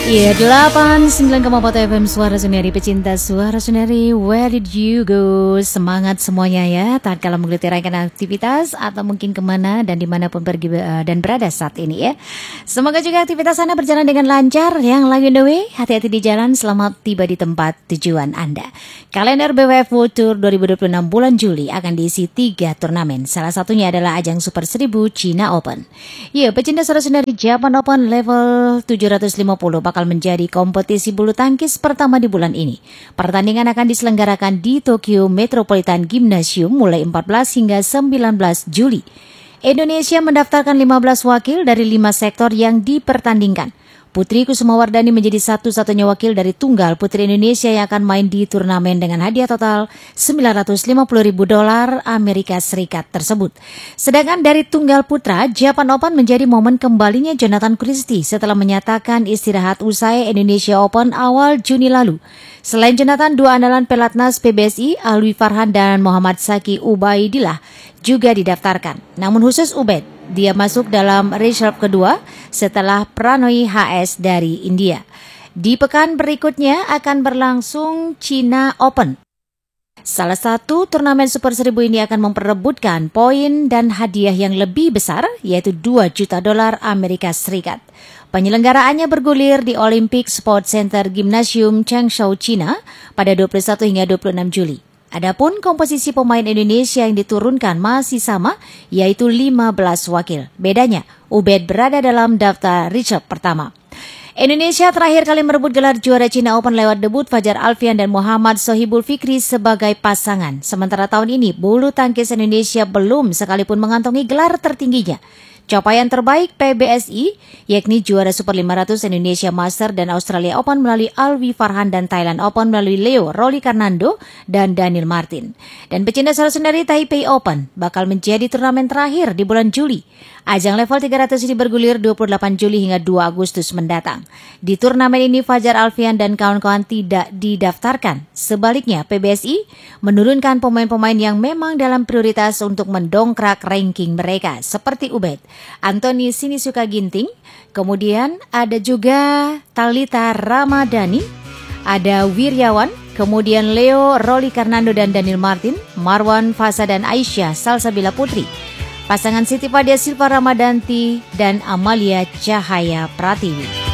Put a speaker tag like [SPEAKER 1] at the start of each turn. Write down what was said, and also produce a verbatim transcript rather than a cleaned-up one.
[SPEAKER 1] Iya, delapan puluh sembilan koma empat F M Suara Sunari, pecinta Suara Sunari, where did you go? Semangat semuanya ya, tak kalah menggeluti rangkaian aktivitas atau mungkin kemana dan dimanapun pergi uh, dan berada saat ini ya. Semoga juga aktivitas Anda berjalan dengan lancar. Yang lagi on the way, hati-hati di jalan, selamat tiba di tempat tujuan Anda. Kalender B W F World Tour dua ribu dua puluh enam bulan Juli akan diisi tiga turnamen. Salah satunya adalah ajang Super seribu China Open. Ya, pecinta Suara Sunari, Japan Open level tujuh ratus lima puluh bakal menjadi kompetisi bulu tangkis pertama di bulan ini. Pertandingan akan diselenggarakan di Tokyo Metropolitan Gymnasium mulai empat belas hingga sembilan belas Juli. Indonesia mendaftarkan lima belas wakil dari lima sektor yang dipertandingkan. Putri Kusumawardani menjadi satu-satunya wakil dari tunggal putri Indonesia yang akan main di turnamen dengan hadiah total sembilan ratus lima puluh ribu dolar Amerika Serikat tersebut. Sedangkan dari tunggal putra, Japan Open menjadi momen kembalinya Jonathan Christie setelah menyatakan istirahat usai Indonesia Open awal Juni lalu. Selain Jonathan, dua andalan pelatnas P B S I, Alwi Farhan dan Muhammad Saki Ubaidillah juga didaftarkan. Namun khusus Ubed, dia masuk dalam reserve kedua setelah Prannoy H S dari India. Di pekan berikutnya akan berlangsung China Open. Salah satu turnamen Super seribu ini akan memperebutkan poin dan hadiah yang lebih besar, yaitu dua juta dolar Amerika Serikat. Penyelenggaraannya bergulir di Olympic Sports Center Gymnasium Changsha, China pada dua puluh satu hingga dua puluh enam Juli. Adapun komposisi pemain Indonesia yang diturunkan masih sama, yaitu lima belas wakil. Bedanya, Ubed berada dalam daftar reserve pertama. Indonesia terakhir kali merebut gelar juara China Open lewat debut Fajar Alfian dan Muhammad Sohibul Fikri sebagai pasangan. Sementara tahun ini, bulu tangkis Indonesia belum sekalipun mengantongi gelar tertingginya. Capaian terbaik P B S I, yakni juara Super lima ratus Indonesia Master dan Australia Open melalui Alwi Farhan dan Thailand Open melalui Leo Rolly Karnando dan Daniel Martin. Dan pecinta Suara Sunari, Taipei Open bakal menjadi turnamen terakhir di bulan Juli. Ajang level tiga ratus ini bergulir dua puluh delapan Juli hingga dua Agustus mendatang. Di turnamen ini Fajar Alfian dan kawan-kawan tidak didaftarkan. Sebaliknya, P B S I menurunkan pemain-pemain yang memang dalam prioritas untuk mendongkrak ranking mereka, seperti Ubed, Anthony Sinisuka Ginting, kemudian ada juga Talita Ramadhani, ada Wiryawan, kemudian Leo Rolly Karnando dan Daniel Martin, Marwan Fasa dan Aisyah Salsabila Putri, pasangan Siti Fadia Silva Ramadanti dan Amalia Cahaya Pratiwi.